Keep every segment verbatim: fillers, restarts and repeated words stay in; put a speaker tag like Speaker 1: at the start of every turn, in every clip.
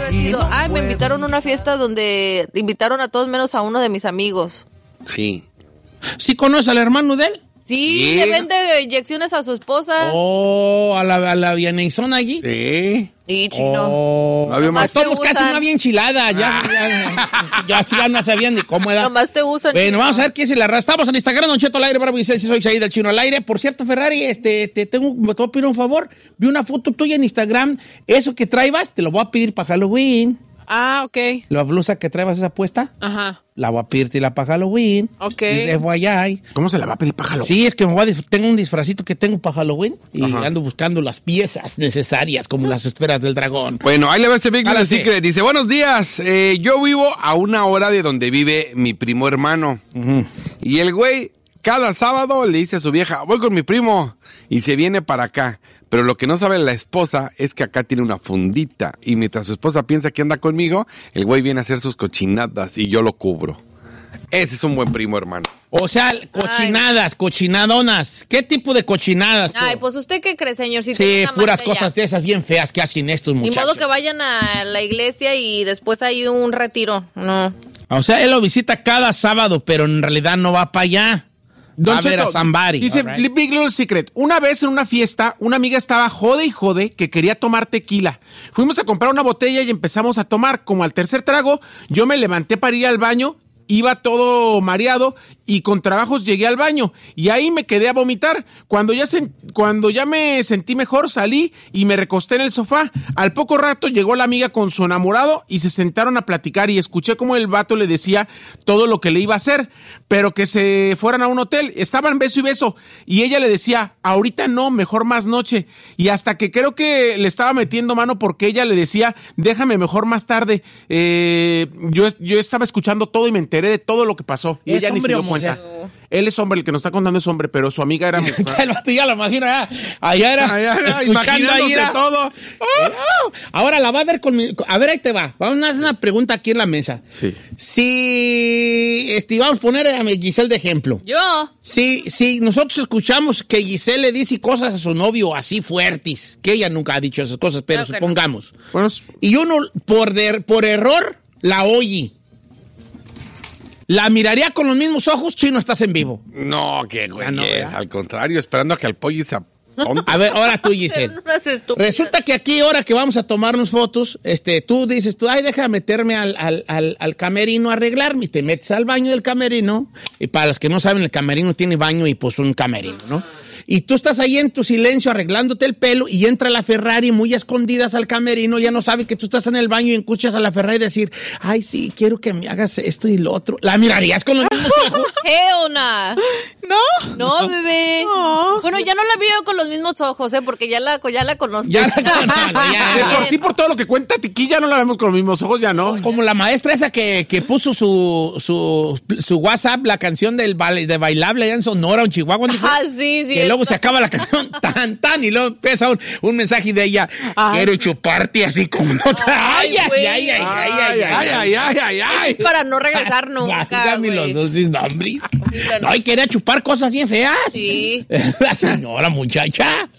Speaker 1: haber sido, ay, me invitaron a una fiesta donde invitaron a todos menos a uno de mis amigos.
Speaker 2: Sí.
Speaker 3: ¿Sí conoces al hermano de él?
Speaker 1: Sí,
Speaker 2: Sí.
Speaker 1: le vende inyecciones a su esposa.
Speaker 3: Oh, a la, a la Vianeizón allí.
Speaker 2: Sí.
Speaker 1: Y chino.
Speaker 3: Oh,
Speaker 2: No había
Speaker 3: nomás
Speaker 2: más.
Speaker 3: estamos
Speaker 1: te
Speaker 3: casi
Speaker 1: usan.
Speaker 3: una bien chilada. Ya, ya, ya, sí, ya no sabían ni cómo era.
Speaker 1: Nomás te usan.
Speaker 3: Bueno,
Speaker 1: chino.
Speaker 3: vamos a ver qué es el arrastre. Estamos en Instagram, Don Cheto al aire, Bravo y Celsi, soy Saída el Chino al aire. Por cierto, Ferrari, este, te tengo, me te voy a pedir un favor. Vi una foto tuya en Instagram. Eso que traibas, te lo voy a pedir para Halloween.
Speaker 4: Ah, ok.
Speaker 3: La blusa que traibas esa puesta,
Speaker 4: Ajá.
Speaker 3: la voy a pedirte la para Halloween.
Speaker 4: Ok.
Speaker 3: Dice F Y I.
Speaker 2: ¿Cómo se la va a pedir para Halloween?
Speaker 3: Sí, es que me voy a dis- tengo un disfrazito que tengo para Halloween y
Speaker 2: Ajá.
Speaker 3: ando buscando las piezas necesarias, como las esferas del dragón.
Speaker 2: Bueno, ahí le va ese Big Little
Speaker 3: Adelante.
Speaker 2: Secret. Dice, buenos días. Eh, yo vivo a una hora de donde vive mi primo hermano.
Speaker 3: Ujú.
Speaker 2: Y el güey, cada sábado le dice a su vieja, voy con mi primo. Y se viene para acá. Pero lo que no sabe la esposa es que acá tiene una fundita. Y mientras su esposa piensa que anda conmigo, el güey viene a hacer sus cochinadas y yo lo cubro. Ese es un buen primo, hermano.
Speaker 3: O sea, cochinadas, cochinadonas. ¿Qué tipo de cochinadas? tú?
Speaker 1: Ay, pues usted qué cree, señor. Si
Speaker 3: sí,
Speaker 1: tiene una
Speaker 3: puras
Speaker 1: manta
Speaker 3: cosas
Speaker 1: ya.
Speaker 3: de esas bien feas que hacen estos
Speaker 1: Ni
Speaker 3: muchachos.
Speaker 1: modo que vayan a la iglesia y después hay un retiro. No.
Speaker 3: O sea, él lo visita cada sábado, pero en realidad no va para allá.
Speaker 5: Don
Speaker 3: va a ver a
Speaker 5: Cheto,
Speaker 3: somebody.
Speaker 5: dice
Speaker 3: All right.
Speaker 5: Big Little Secret. Una vez en una fiesta, una amiga estaba jode y jode que quería tomar tequila. Fuimos a comprar una botella y empezamos a tomar. Como al tercer trago, yo me levanté para ir al baño. Iba todo mareado y con trabajos llegué al baño y ahí me quedé a vomitar. Cuando ya, sen- cuando ya me sentí mejor salí y me recosté en el sofá. Al poco rato llegó la amiga con su enamorado y se sentaron a platicar y escuché cómo el vato le decía todo lo que le iba a hacer, pero que se fueran a un hotel. Estaban beso y beso y ella le decía, ahorita no, mejor más noche. Y hasta que creo que le estaba metiendo mano porque ella le decía, déjame mejor más tarde. Eh, yo, yo estaba escuchando todo y me enteré de todo lo que pasó. Y
Speaker 3: ¿Es
Speaker 5: ella ni se
Speaker 3: hombre
Speaker 5: dio
Speaker 3: o mujer?
Speaker 5: cuenta. Él es hombre, el que nos está contando es hombre, pero su amiga era mujer.
Speaker 3: El vato ya lo imagino, allá, allá era,
Speaker 2: Allá era,
Speaker 3: escuchando
Speaker 2: imaginándose
Speaker 3: ahí era.
Speaker 2: todo.
Speaker 3: Oh, ahora la va a ver con mi- a ver, ahí te va. Vamos a hacer una pregunta aquí en la mesa.
Speaker 2: Sí.
Speaker 3: Si este, vamos a poner a mi Giselle de ejemplo.
Speaker 1: Yo.
Speaker 3: Si, si nosotros escuchamos que Giselle le dice cosas a su novio así fuertes, que ella nunca ha dicho esas cosas, pero
Speaker 1: Claro que no.
Speaker 3: supongamos.
Speaker 5: Bueno, es-
Speaker 3: Y uno, por, der- por error, la oye. ¿La miraría con los mismos ojos? Chino, estás en vivo.
Speaker 2: No, que güey.
Speaker 3: Ah, no,
Speaker 2: eh,
Speaker 3: ¿verdad?
Speaker 2: al contrario, esperando a que el pollo se aponte.
Speaker 3: A ver, ahora tú, Giselle. Resulta que aquí, ahora que vamos a tomarnos fotos, este, tú dices, tú, ay, deja meterme al, al, al, al camerino a arreglarme. Y te metes al baño del camerino. Y para los que no saben, el camerino tiene baño y pues un camerino, ¿no? Y tú estás ahí en tu silencio arreglándote el pelo y entra la Ferrari muy a escondidas al camerino, ya no sabe que tú estás en el baño y escuchas a la Ferrari decir, ay, sí, quiero que me hagas esto y lo otro. ¿La mirarías con los mismos ojos?
Speaker 1: Hell nah.
Speaker 4: ¿No?
Speaker 1: No, bebé.
Speaker 4: No.
Speaker 1: Bueno, ya no la veo con los mismos ojos, ¿eh? Porque ya la, ya la conozco.
Speaker 3: Ya la conozco, ya,
Speaker 5: de
Speaker 3: ya.
Speaker 5: por sí, por todo lo que cuenta Tiquilla, no la vemos con los mismos ojos, ya no.
Speaker 3: Como la maestra esa que, que puso su, su, su WhatsApp, la canción del baile, de bailable allá en Sonora, en Chihuahua. ¿no?
Speaker 1: Ah, sí, sí.
Speaker 3: Que luego se acaba la canción tan, tan, y luego empieza un, un mensaje de ella.
Speaker 4: Ay.
Speaker 3: Quiero chuparte así como no te... Ay, ay,
Speaker 1: güey.
Speaker 3: ay, ay, ay, ay,
Speaker 2: Ay, ay, ay, ay, ay.
Speaker 1: Es para no regresar nunca,
Speaker 3: Válgame los
Speaker 1: güey.
Speaker 3: dulces nombres. No, y quería chupar cosas bien feas.
Speaker 1: Sí.
Speaker 3: La señora muchacha.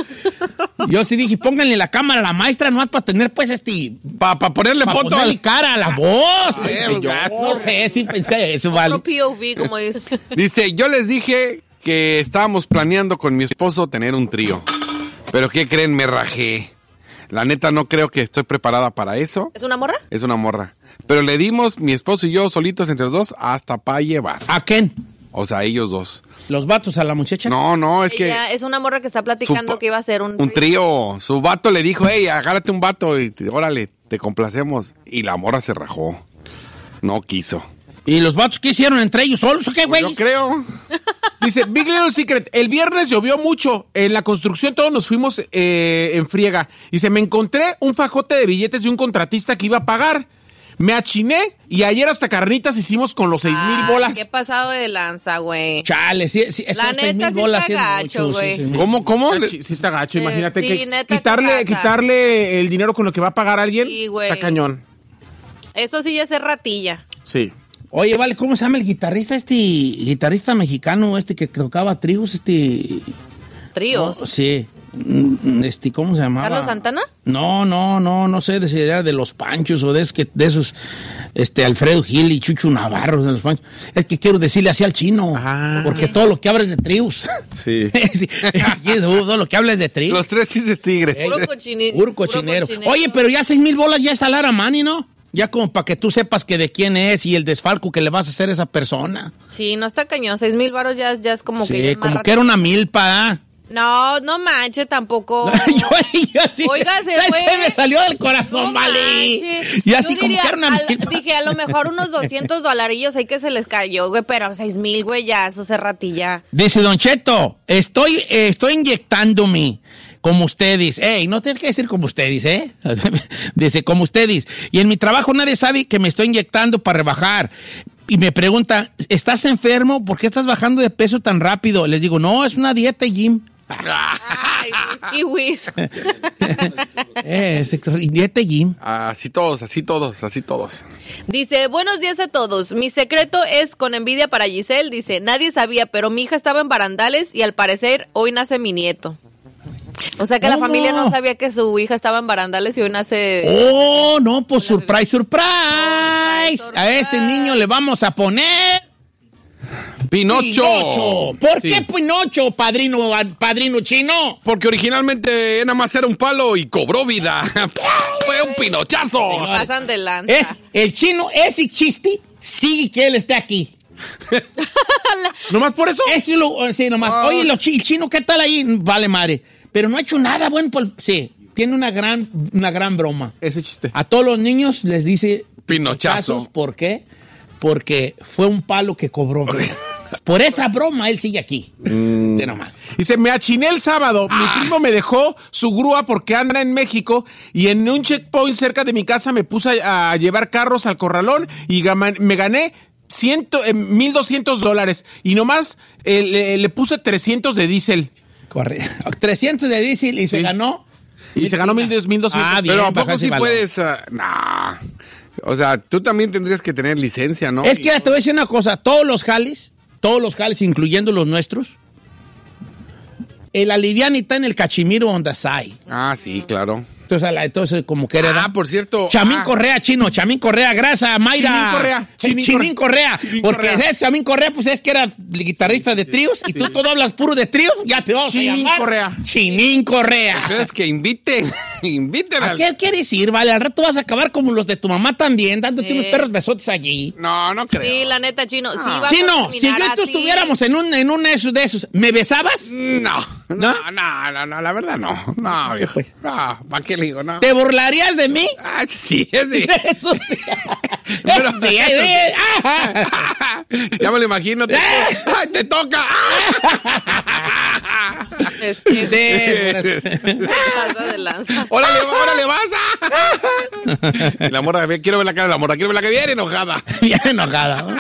Speaker 3: Yo sí dije, pónganle la cámara a la maestra, no para tener pues este...
Speaker 2: Para pa ponerle
Speaker 3: Para
Speaker 2: foto
Speaker 3: ponerle
Speaker 2: al...
Speaker 3: cara a la voz.
Speaker 2: Eh,
Speaker 3: Pensé yo,
Speaker 2: ya.
Speaker 3: no sé, sí pensé eso, vale.
Speaker 1: Otro P O V, como dice.
Speaker 2: Dice, yo les dije que estábamos planeando con mi esposo tener un trío. Pero ¿qué creen? Me rajé. La neta no creo que estoy preparada para eso.
Speaker 1: ¿Es una morra?
Speaker 2: Es una morra. Pero le dimos, mi esposo y yo, solitos entre los dos, hasta para llevar.
Speaker 3: ¿A quién?
Speaker 2: O sea, ellos dos.
Speaker 3: ¿Los vatos a la muchacha?
Speaker 2: No, no, es que...
Speaker 1: Ella es una morra que está platicando
Speaker 2: Su-
Speaker 1: que iba a ser un...
Speaker 2: Un trío. Su vato le dijo, hey, agárrate un vato y te- órale, te complacemos. Y la morra se rajó. No quiso.
Speaker 3: ¿Y los vatos qué hicieron entre ellos solos o qué, güey?
Speaker 2: Yo creo.
Speaker 5: Dice, Big Little Secret, el viernes llovió mucho. En la construcción todos nos fuimos eh, en friega. Dice, me encontré un fajote de billetes de un contratista que iba a pagar. Me achiné y ayer hasta carnitas hicimos con los seis mil
Speaker 1: Ay,
Speaker 5: bolas.
Speaker 1: qué pasado de lanza, güey.
Speaker 3: Chale, sí, sí, esos
Speaker 1: La
Speaker 3: seis
Speaker 1: neta
Speaker 3: mil
Speaker 1: sí
Speaker 3: bolas
Speaker 1: está
Speaker 3: sí es
Speaker 1: gacho,
Speaker 3: mucho,
Speaker 1: güey.
Speaker 3: sí, sí.
Speaker 2: ¿Cómo, cómo?
Speaker 5: Está chi- Sí está gacho,
Speaker 1: Eh,
Speaker 5: imagínate
Speaker 1: sí,
Speaker 5: que
Speaker 1: neta,
Speaker 5: quitarle,
Speaker 1: qué rata.
Speaker 5: quitarle el dinero con lo que va a pagar alguien.
Speaker 1: Sí, güey.
Speaker 5: Está cañón.
Speaker 1: Eso sí ya es ratilla.
Speaker 5: Sí.
Speaker 3: Oye, vale, ¿cómo se llama el guitarrista este, guitarrista mexicano este que tocaba trigos, este...
Speaker 1: Tríos.
Speaker 3: Oh, sí. este, ¿cómo se llamaba?
Speaker 1: ¿Carlos Santana?
Speaker 3: No, no, no, no sé de si era de los Panchos o de, es que, de esos, este, Alfredo Gil y Chucho Navarro de los Panchos. Es que quiero decirle así al chino,
Speaker 5: Ah.
Speaker 3: porque todo lo que habla es de trius.
Speaker 2: Sí.
Speaker 3: Sí, todo lo que habla es de trius.
Speaker 2: Los tres cisnes tigres.
Speaker 1: Puro cochini-
Speaker 3: Puro
Speaker 1: puro
Speaker 3: cochinero.
Speaker 1: cochinero.
Speaker 3: Oye, pero ya seis mil bolas ya está Lara Mani, ¿no? Ya como para que tú sepas que de quién es y el desfalco que le vas a hacer a esa persona.
Speaker 1: Sí, no está cañón. Seis mil varos ya, es- ya es como que... ya
Speaker 3: Sí,
Speaker 1: es más
Speaker 3: como
Speaker 1: rato.
Speaker 3: que era una milpa, ¿ah?
Speaker 1: No, no manche tampoco.
Speaker 3: yo, yo así,
Speaker 1: Oiga, se
Speaker 3: ¿sabes
Speaker 1: fue?
Speaker 3: qué? Me salió del corazón,
Speaker 1: No
Speaker 3: vale.
Speaker 1: manches.
Speaker 3: Y así
Speaker 1: Yo
Speaker 3: como
Speaker 1: diría,
Speaker 3: que era una
Speaker 1: al-
Speaker 3: milpa.
Speaker 1: Dije, a lo mejor unos doscientos dolarillos ahí que se les cayó, güey, pero seis mil, güey, ya, eso se ratilla.
Speaker 3: Dice Don Cheto, estoy, eh, estoy inyectándome. Como ustedes. Ey, no tienes que decir como ustedes, ¿eh? Dice, como ustedes. Y en mi trabajo nadie sabe que me estoy inyectando para rebajar. Y me preguntan, ¿estás enfermo? ¿Por qué estás bajando de peso tan rápido? Les digo, no, es una dieta, Jim.
Speaker 1: Ay, mis kiwis.
Speaker 3: eh, es dieta, Jim.
Speaker 2: Así todos, así todos, así todos.
Speaker 1: Dice, buenos días a todos. Mi secreto es con envidia para Giselle. Dice, nadie sabía, pero mi hija estaba en barandales y al parecer hoy nace mi nieto. O sea que la
Speaker 3: ¿Cómo?
Speaker 1: familia no sabía que su hija estaba en barandales y hoy nace...
Speaker 3: Oh, no, pues surprise, surprise.
Speaker 1: Surprise,
Speaker 3: A ese niño le vamos a poner...
Speaker 2: Pinocho.
Speaker 3: Pinocho. ¿Por
Speaker 2: Sí.
Speaker 3: qué Pinocho, padrino, padrino chino?
Speaker 2: Porque originalmente nada más era un palo y cobró vida. Fue un pinochazo.
Speaker 1: Pasan de lanza.
Speaker 3: Es el chino, ese chiste, sigue que él esté aquí.
Speaker 5: ¿Nomás por eso?
Speaker 3: Es lo, sí, nomás.
Speaker 2: Ah.
Speaker 3: Oye, lo chi- el chino, ¿qué tal ahí? Vale, madre. Pero no ha hecho nada bueno. Por, sí, tiene una gran, una gran broma.
Speaker 5: Ese chiste.
Speaker 3: A todos los niños les dice...
Speaker 2: Pinochazo.
Speaker 3: ¿Por qué? Porque fue un palo que cobró. Por esa broma, él sigue aquí.
Speaker 2: Mm.
Speaker 3: De nomás.
Speaker 5: Dice, me achiné el sábado.
Speaker 3: Ah.
Speaker 5: Mi primo me dejó su grúa porque anda en México y en un checkpoint cerca de mi casa me puse a, a llevar carros al corralón y gama- me gané ciento, eh, mil doscientos dólares y nomás eh, le, le puse trescientos de diésel
Speaker 3: Corre. trescientos de diésel y se
Speaker 5: Sí.
Speaker 3: ganó.
Speaker 5: y se ganó mil doscientos.
Speaker 3: Ah, bien.
Speaker 2: Pero ¿a
Speaker 3: baja
Speaker 2: poco
Speaker 3: ese
Speaker 2: sí
Speaker 3: valor.
Speaker 2: puedes? ah, nah. O sea, tú también tendrías que tener licencia, ¿no?
Speaker 3: Es que te voy a decir una cosa, todos los jales, todos los jales, incluyendo los nuestros, el aliviani está en el cachimiro on the side.
Speaker 2: Ah, sí, claro.
Speaker 3: Entonces, a la- entonces como que era...
Speaker 2: Ah, por cierto.
Speaker 3: Chamín
Speaker 2: ah,
Speaker 3: Correa, chino, Chamín Correa, grasa, Mayra.
Speaker 5: Chimín Correa,
Speaker 3: Chimín,
Speaker 5: Chimín
Speaker 3: Correa.
Speaker 5: Chimín
Speaker 3: Porque
Speaker 5: Correa.
Speaker 3: es Chamín Correa, pues es que era guitarrista de tríos y tú todo hablas puro de tríos, ya te vamos
Speaker 5: Chimín
Speaker 3: a llamar.
Speaker 5: Correa.
Speaker 3: Chimín Correa.
Speaker 2: Entonces que inviten, inviten
Speaker 3: ¿A
Speaker 2: al...
Speaker 3: qué quieres ir, vale? Al rato vas a acabar como los de tu mamá también, dándote
Speaker 1: Sí.
Speaker 3: unos perros besotes allí.
Speaker 2: No, no creo.
Speaker 1: Sí, la neta, chino. Sí, vamos
Speaker 3: Chino,
Speaker 1: a
Speaker 3: si
Speaker 1: terminar
Speaker 3: yo y tú
Speaker 1: así.
Speaker 3: estuviéramos en un, en un de esos, de esos, ¿me besabas?
Speaker 2: No,
Speaker 3: ¿No?
Speaker 2: no, no, no, no, la verdad no. No, viejo.
Speaker 3: pues.
Speaker 2: No, ¿para qué le digo? No.
Speaker 3: ¿Te burlarías de mí?
Speaker 2: Ah, sí, sí.
Speaker 3: Eso sí.
Speaker 2: Pero-
Speaker 3: Eso sí, eh, ajá.
Speaker 2: Ya me lo imagino. Te, ¡Ay, te toca!
Speaker 1: Es que
Speaker 3: De-
Speaker 1: se pasa de lanza.
Speaker 2: ¡Órale, órale, vas! Y la morra, quiero ver la cara de la morra, quiero ver la que viene enojada.
Speaker 3: Bien enojada.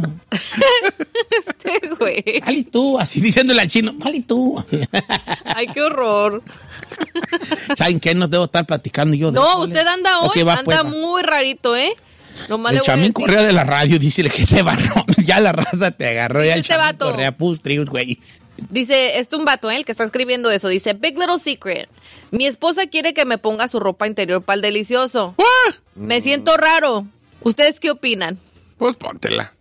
Speaker 1: Este güey.
Speaker 3: Vale tú, así diciéndole al chino, vale tú. Así.
Speaker 1: Ay, qué horror.
Speaker 3: ¿Saben qué? No debo estar platicando yo de
Speaker 1: No,
Speaker 3: eso,
Speaker 1: usted
Speaker 3: ¿vale?
Speaker 1: anda hoy,
Speaker 3: Ok, va,
Speaker 1: anda
Speaker 3: pues, va.
Speaker 1: muy rarito, ¿eh? Nomás
Speaker 3: El
Speaker 1: le voy a
Speaker 3: Chamín
Speaker 1: decir.
Speaker 3: Correa de la radio, dícele que se barró. Ya la raza te agarró. Ya el
Speaker 1: Este
Speaker 3: Chamín
Speaker 1: vato.
Speaker 3: Correa, pus, trios, güey.
Speaker 1: Dice, este un vato, ¿eh? El que está escribiendo eso. Dice, Big Little Secret. Mi esposa quiere que me ponga su ropa interior para el delicioso.
Speaker 2: ¡Ah!
Speaker 1: Me siento raro. ¿Ustedes qué opinan?
Speaker 2: Pues póntela.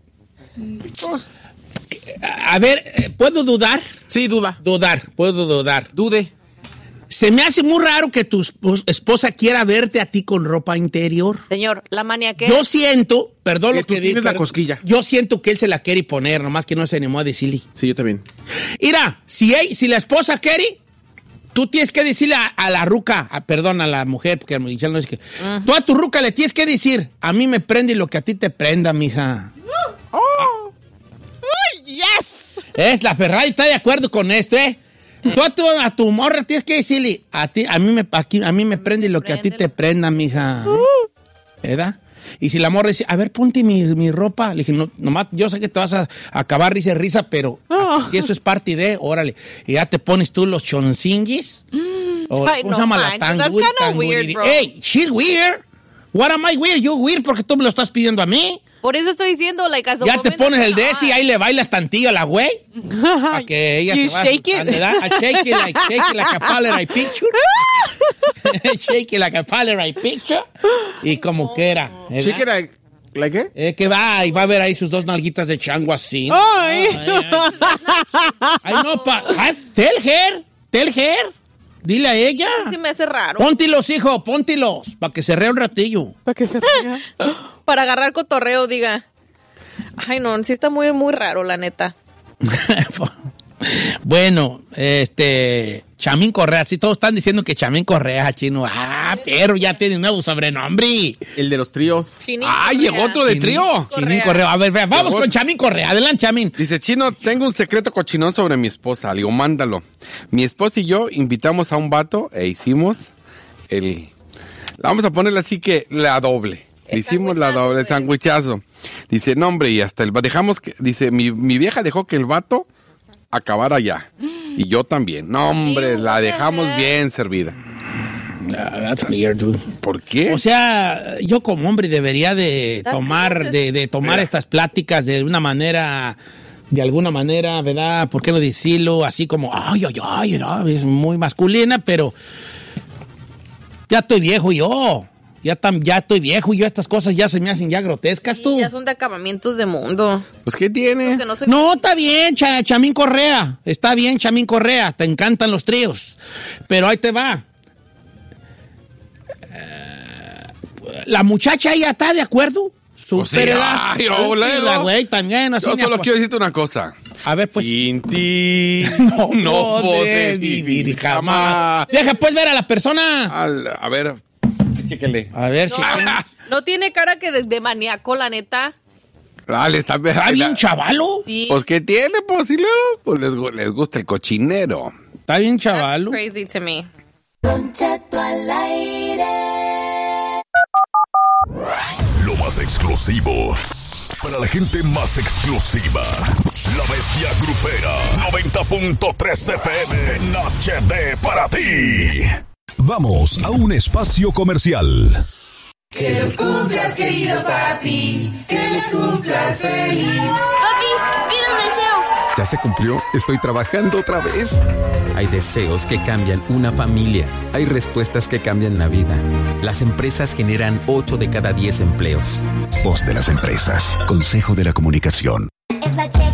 Speaker 3: A ver, eh, ¿puedo dudar?
Speaker 5: Sí, duda.
Speaker 3: Dudar, puedo dudar.
Speaker 5: Dude.
Speaker 3: Se me hace muy raro que tu esp- esposa quiera verte a ti con ropa interior.
Speaker 1: Señor, la manía que
Speaker 3: Yo siento, perdón
Speaker 5: Que
Speaker 3: lo
Speaker 5: tú
Speaker 3: que digo.
Speaker 5: tienes la
Speaker 3: pero
Speaker 5: cosquilla.
Speaker 3: Yo siento que él se la quiere poner, nomás que no se animó a decirle.
Speaker 5: Sí, yo también.
Speaker 3: Mira, si, ey- si la esposa quiere, tú tienes que decirle a, a la ruca, a- perdón, a la mujer, porque Michelle no es que. Tú a tu ruca le tienes que decir, a mí me prende lo que a ti te prenda, mija.
Speaker 5: ¡Oh!
Speaker 1: yes.
Speaker 3: Es, la Ferrari está de acuerdo con esto, ¿eh? Tú a tu, a tu morra tienes que decirle, a ti, a mí me, aquí, a mí me prende lo que a ti te prenda, mija. ¿Verdad? Y si la morra dice, a ver, ponte mi, mi ropa. Le dije, no, nomás, yo sé que te vas a, a acabar risa y risa, pero hasta si eso es parte de, órale. Y ya te pones tú los choncinguis. O,
Speaker 1: Ay,
Speaker 3: ¿cómo
Speaker 1: no
Speaker 3: se llama? La
Speaker 1: manches, that's
Speaker 3: tanguri,
Speaker 1: kinda weird,
Speaker 3: tanguri.
Speaker 1: bro.
Speaker 3: Hey, she's weird. What am I weird? You weird porque tú me lo estás pidiendo a mí.
Speaker 1: Por eso estoy diciendo, like, a su
Speaker 3: Ya te
Speaker 1: momento,
Speaker 3: pones el de
Speaker 1: no,
Speaker 3: ese y ahí le bailas tantillo a la güey. Para que ella
Speaker 4: You
Speaker 3: se va
Speaker 4: shake it.
Speaker 3: a ¿verdad? A shake it like, shake it like a Polaroid picture. Shake it like a Polaroid picture. Y como que era. ¿verdad?
Speaker 5: Chicken, like, like qué?
Speaker 3: Eh, que va y va a ver ahí sus dos nalguitas de chango así.
Speaker 4: Ay.
Speaker 3: Ay, no, pa. ah, Tell her. Tell her. Dile a ella.
Speaker 1: sí me hace raro.
Speaker 3: Póntilos, hijo, póntilos. Para que se rea un ratillo.
Speaker 4: Para que se ría.
Speaker 1: Para agarrar cotorreo, diga. Ay, no, sí está muy, muy raro, la neta.
Speaker 3: Bueno, este. Chamín Correa. Sí, todos están diciendo que Chamín Correa, chino. Ah, pero ya tiene un nuevo sobrenombre.
Speaker 5: El de los tríos.
Speaker 1: Chinín
Speaker 2: ¡Ay,
Speaker 1: Correa.
Speaker 2: llegó otro de trío!
Speaker 3: Chamín Correa. A ver, vea, vamos
Speaker 2: Llegó-
Speaker 3: con Chamín Correa. Adelante, Chamín.
Speaker 2: Dice, Chino, tengo un secreto cochinón sobre mi esposa. Le digo, mándalo. Mi esposa y yo invitamos a un vato e hicimos el... Vamos a ponerle así que la doble.
Speaker 1: El
Speaker 2: Hicimos la
Speaker 1: sandwichazo,
Speaker 2: doble, el
Speaker 1: güey.
Speaker 2: sandwichazo. Dice, no, hombre, y hasta el... va- Dejamos que... Dice, mi, mi vieja dejó que el vato acabara ya. Y yo también. No, hombre,
Speaker 1: Ew,
Speaker 2: la
Speaker 1: what the
Speaker 2: dejamos
Speaker 1: heck?
Speaker 2: bien servida.
Speaker 3: that's weird, dude.
Speaker 2: ¿Por qué?
Speaker 3: O sea, yo como hombre debería de
Speaker 1: That's
Speaker 3: tomar,
Speaker 1: kind of-
Speaker 3: de, de tomar
Speaker 2: Mira.
Speaker 3: estas pláticas de una manera, de alguna manera, ¿verdad? ¿Por qué no decirlo así como, ay, ay, ay, ay, es muy masculina, pero ya estoy viejo yo. Ya, tam, ya estoy viejo y yo estas cosas ya se me hacen ya grotescas,
Speaker 1: Sí,
Speaker 3: tú.
Speaker 1: ya son de acabamientos de mundo.
Speaker 2: Pues, ¿qué tiene?
Speaker 1: Que no sé
Speaker 3: No, está bien, Cha- Chamín Correa. Está bien, Chamín Correa. Te encantan los tríos. Pero ahí te va. Eh, La muchacha ya está de acuerdo.
Speaker 2: Pues sí,
Speaker 3: Super edad.
Speaker 2: ay, ole,
Speaker 3: La
Speaker 2: ¿no?
Speaker 3: güey también. Así
Speaker 2: Yo
Speaker 3: me
Speaker 2: solo
Speaker 3: acu-
Speaker 2: quiero decirte una cosa.
Speaker 3: A ver, pues.
Speaker 2: Sin ti
Speaker 3: No,
Speaker 2: no,
Speaker 3: podré
Speaker 2: podré
Speaker 3: vivir jamás. Deja pues ver a la persona.
Speaker 2: Al- a ver, chéquele.
Speaker 3: A ver,
Speaker 1: No,
Speaker 3: chica.
Speaker 1: no tiene cara que de, de maníaco, la neta.
Speaker 2: Dale, está bien.
Speaker 3: Está bien chavalo.
Speaker 1: Sí.
Speaker 2: Pues, ¿qué tiene? Pues, si luego, pues les, gu- les gusta el cochinero.
Speaker 3: Está bien
Speaker 1: That's
Speaker 3: chavalo.
Speaker 1: crazy to me.
Speaker 6: Don Cheto al aire.
Speaker 7: Lo más exclusivo. Para la gente más exclusiva. La Bestia Grupera. noventa punto tres F M en H D para ti. Vamos a un espacio comercial.
Speaker 8: Que los cumplas, querido papi, que los cumplas feliz.
Speaker 6: Papi, pide un deseo.
Speaker 9: ¿Ya se cumplió? Estoy trabajando otra vez. Hay deseos que cambian una familia. Hay respuestas que cambian la vida. Las empresas generan ocho de cada diez empleos.
Speaker 7: Voz de las empresas. Consejo de la Comunicación.
Speaker 6: Es la Che